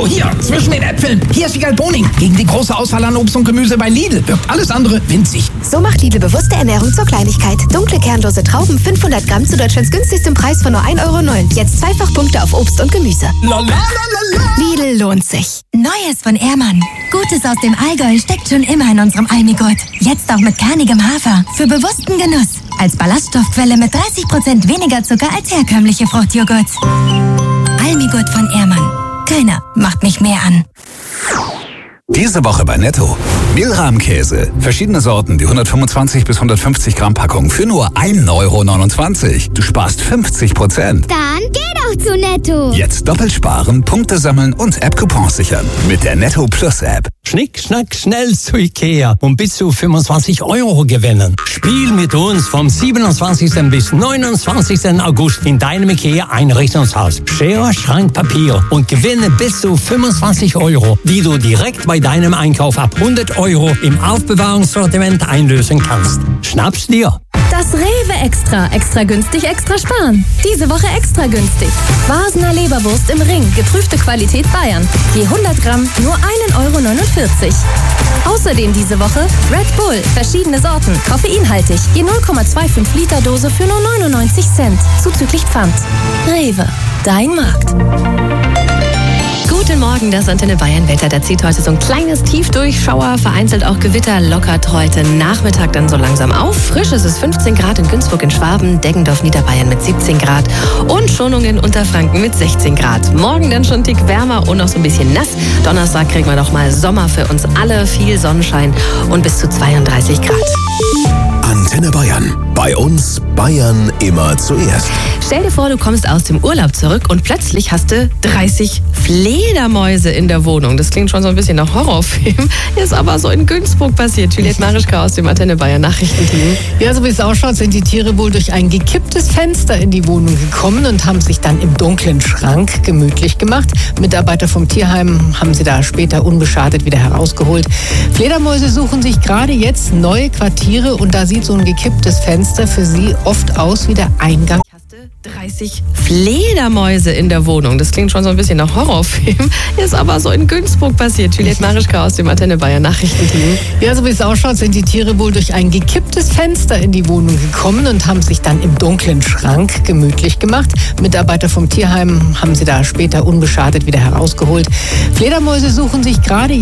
hier, zwischen den Äpfeln. Hier ist Wiegald Boning. Gegen die große Auswahl an Obst und Gemüse bei Lidl wirkt alles andere winzig. So macht Lidl bewusste Ernährung zur Kleinigkeit. Dunkle, kernlose Trauben, 500 Gramm zu Deutschlands günstigsten Preis von nur 1,09 Euro. Jetzt zweifach Punkte auf Obst und Gemüse. Lidl lohnt sich. Neues von Ehrmann. Gutes aus dem Allgäu steckt schon immer in unserem Almigurt. Jetzt auch mit kernigem Hafer. Für bewussten Genuss. Als Ballaststoffquelle mit 30% weniger Zucker als herkömmliche Fruchtjoghurts. Almigurt von Ehrmann. Keiner macht mich mehr an. Diese Woche bei Netto. Mehlrahmkäse. Verschiedene Sorten, die 125 bis 150 Gramm Packung für nur 1,29 Euro. Du sparst 50%. Dann geh doch zu Netto. Jetzt doppelt sparen, Punkte sammeln und App-Coupons sichern. Mit der Netto Plus App. Schnick, schnack, schnell zu Ikea und bis zu 25 Euro gewinnen. Spiel mit uns vom 27. bis 29. August in deinem Ikea-Einrichtungshaus. Schere, Schrank, Papier und gewinne bis zu 25 Euro, die du direkt bei deinem Einkauf ab 100 Euro im Aufbewahrungssortiment einlösen kannst. Schnapp's dir! Das Rewe Extra günstig, extra sparen. Diese Woche extra günstig. Vasener Leberwurst im Ring, geprüfte Qualität Bayern. Je 100 Gramm nur 1,49 Euro. Außerdem diese Woche Red Bull, verschiedene Sorten, koffeinhaltig. Je 0,25 Liter Dose für nur 99 Cent, zuzüglich Pfand. Rewe, dein Markt. Guten Morgen, das Antenne Bayern Wetter. Da zieht heute so ein kleines Tiefdurchschauer, vereinzelt auch Gewitter, lockert heute Nachmittag dann so langsam auf. Frisch ist es 15 Grad in Günzburg in Schwaben, Deggendorf, Niederbayern mit 17 Grad und Schonungen in Unterfranken mit 16 Grad. Morgen dann schon ein Tick wärmer und noch so ein bisschen nass. Donnerstag kriegen wir noch mal Sommer für uns alle, viel Sonnenschein und bis zu 32 Grad. Antenne Bayern. Bei uns Bayern immer zuerst. Stell dir vor, du kommst aus dem Urlaub zurück und plötzlich hast du 30 Fledermäuse in der Wohnung. Das klingt schon so ein bisschen nach Horrorfilm. Ist aber so in Günzburg passiert. Juliette Marischka aus dem Antenne Bayern Nachrichtenteam. Ja, so wie es ausschaut, sind die Tiere wohl durch ein gekipptes Fenster in die Wohnung gekommen und haben sich dann im dunklen Schrank gemütlich gemacht. Mitarbeiter vom Tierheim haben sie da später unbeschadet wieder herausgeholt. Fledermäuse suchen sich gerade jetzt neue Quartiere und da sieht so ein gekipptes Fenster für sie oft aus wie der Eingang. 30 Fledermäuse in der Wohnung. Das klingt schon so ein bisschen nach Horrorfilm. Ist aber so in Günzburg passiert. Juliette Marischka aus dem Antenne Bayern Nachrichtenteam. Ja, so wie es ausschaut, sind die Tiere wohl durch ein gekipptes Fenster in die Wohnung gekommen und haben sich dann im dunklen Schrank gemütlich gemacht. Mitarbeiter vom Tierheim haben sie da später unbeschadet wieder herausgeholt. Fledermäuse suchen sich gerade